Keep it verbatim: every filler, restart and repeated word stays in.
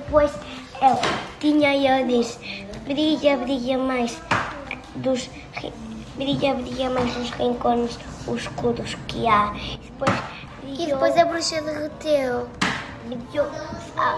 depois ela tinha e eu disse, brilha, brilha mais dos, brilha, brilha mais dos rincones escuros que há. E depois, e depois a bruxa derreteu. brilhou, ah,